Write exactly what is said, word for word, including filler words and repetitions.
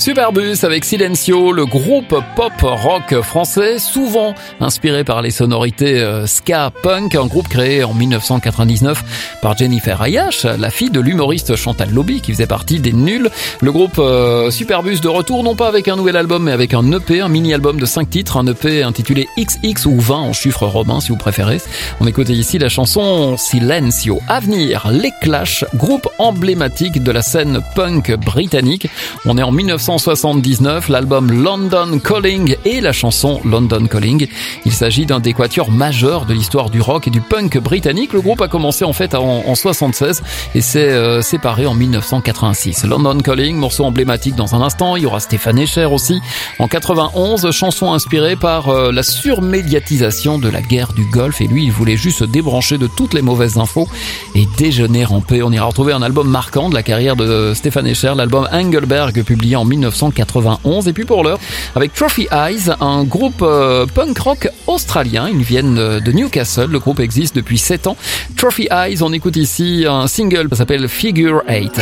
Superbus avec Silencio, le groupe pop rock français, souvent inspiré par les sonorités euh, ska punk, un groupe créé en dix-neuf cent quatre-vingt-dix-neuf par Jennifer Ayash, la fille de l'humoriste Chantal Lobby qui faisait partie des Nuls. Le groupe euh, Superbus de retour, non pas avec un nouvel album mais avec un E P, un mini-album de cinq titres, un E P intitulé X X ou vingt en chiffres romains si vous préférez. On écoute ici la chanson Silencio. À venir, les Clash, groupe emblématique de la scène punk britannique. On est en dix-neuf cent soixante-dix-neuf, l'album London Calling et la chanson London Calling. Il s'agit d'un des quatuors majeurs de l'histoire du rock et du punk britannique. Le groupe a commencé en fait en, en soixante-seize et s'est euh, séparé en dix-neuf cent quatre-vingt-six. London Calling, morceau emblématique dans un instant. Il y aura Stéphane Escher aussi. En quatre-vingt-onze, chanson inspirée par euh, la surmédiatisation de la guerre du Golfe, et lui il voulait juste se débrancher de toutes les mauvaises infos et déjeuner en paix. On ira retrouver un album marquant de la carrière de Stéphane Escher, l'album Engelberg, publié en dix-neuf cent quatre-vingt-onze. Et puis pour l'heure, avec Trophy Eyes, un groupe euh, punk rock australien. Ils viennent de Newcastle. Le groupe existe depuis sept ans. Trophy Eyes, on écoute ici un single qui s'appelle Figure eight.